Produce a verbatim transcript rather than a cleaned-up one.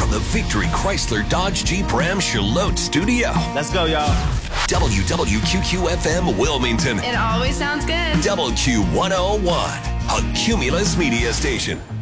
from the Victory Chrysler Dodge Jeep Ram Charlotte studio. Let's go, y'all. W W Q Q F M Wilmington. It always sounds good. W Q one oh one, a Cumulus media station.